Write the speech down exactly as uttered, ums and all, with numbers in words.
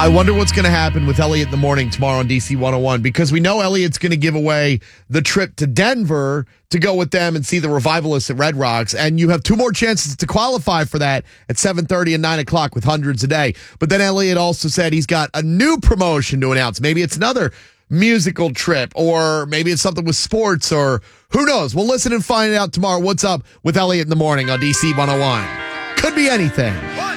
I wonder what's going to happen with Elliot in the morning tomorrow on D C one oh one, because we know Elliot's going to give away the trip to Denver to go with them and see the Revivalists at Red Rocks. And you have two more chances to qualify for that at seven thirty and nine o'clock with hundreds a day. But then Elliot also said he's got a new promotion to announce. Maybe it's another musical trip, or maybe it's something with sports, or who knows? We'll listen and find out tomorrow. What's up with Elliot in the morning on D C one oh one? Could be anything.